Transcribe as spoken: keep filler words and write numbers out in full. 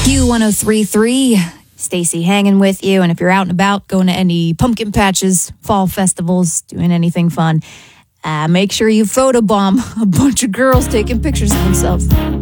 Q one oh three point three, Stacy hanging with you. And if you're out and about, going to any pumpkin patches, fall festivals, doing anything fun, uh, make sure you photobomb a bunch of girls taking pictures of themselves.